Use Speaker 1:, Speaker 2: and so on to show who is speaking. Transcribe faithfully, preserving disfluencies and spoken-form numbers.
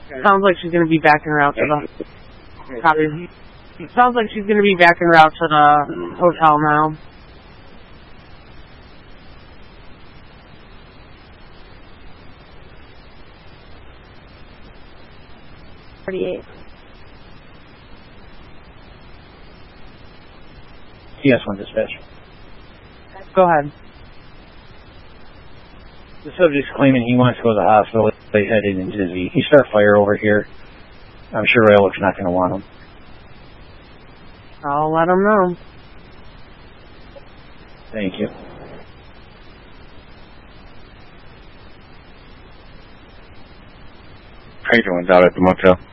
Speaker 1: Sounds like she's going to be backing her out to the... Copy. Sounds like she's going to be backing her out to the hotel now.
Speaker 2: forty-eight.
Speaker 3: C S one dispatch.
Speaker 1: Go ahead.
Speaker 3: The subject's claiming he wants to go to the hospital. They headed into dizzy. He started fire over here. I'm sure Railroad's not going to want him.
Speaker 1: I'll let him know.
Speaker 3: Thank you.
Speaker 4: How you doing out at the motel?